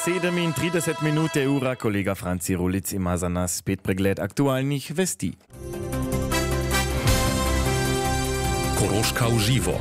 37 minute ura, kolega Franci Rulic ima za nas spet pregled aktualnih vesti. Koroška v živo.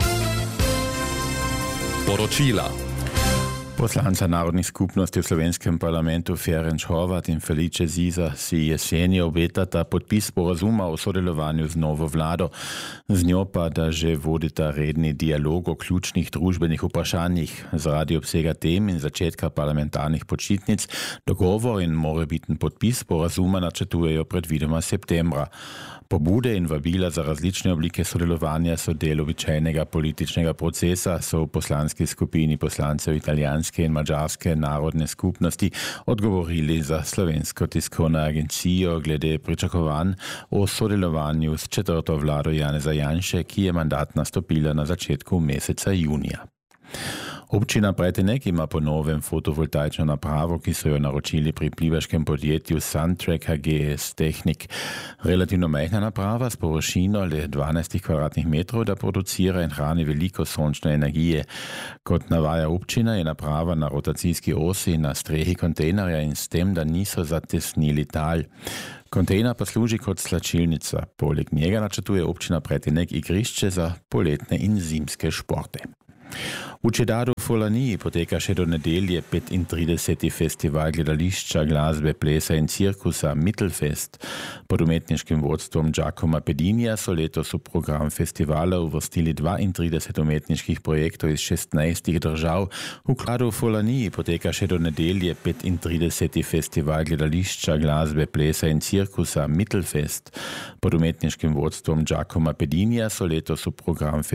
Poročila. Poslanca narodnih skupnosti v slovenskem parlamentu Ferenc Horvat in Felice Ziza si jeseni obetata podpis sporazuma o sodelovanju z novo vlado. Z njo pa, da že vodita redni dialog o ključnih družbenih vprašanjih. Zaradi obsega tem in začetka parlamentarnih počitnic dogovor in morebiten podpis sporazuma načrtujejo predvidoma septembra. Pobude in vabila za različne oblike sodelovanja so del običajnega političnega procesa, so v poslanski skupini poslancev italijanske in mađarske narodne skupnosti odgovorili za Slovensko tiskovno agencijo glede pričakovanj o sodelovanju s četrto vlado Janeza Janše, ki je mandat nastopila na začetku meseca junija. Občina Bretenek ima po novem fotovoltaično napravo, ki so jo naročili pri plivaškem podjetju Suntrack AGS Technik. Relativno majhna naprava s površino le 12 kvadratnih metrov, da producira in hrani veliko sončne energije. Kot navaja občina, je naprava na rotacijski osi na strehi kontejnerja in s tem, da niso zatesnili tal. Kontejner pa služi kot slačilnica. Poleg njega načrtuje občina Bretenek igrišče za poletne in zimske športe. V Čedadu v Folaniji poteka še do nedelje 35. festival gledališča, glasbe, plesa in cirkusa Mittelfest. Pod umetniškim vodstvom Giacomo Pedinija so letos v program festivala uvrstili 32 umetniških projektov iz 16 držav. V Čedadu v Folaniji poteka še do nedelje 35. festival gledališča, glasbe, plesa in cirkusa Mittelfest. Pod umetniškim vodstvom Giacomo Pedinija so letos v program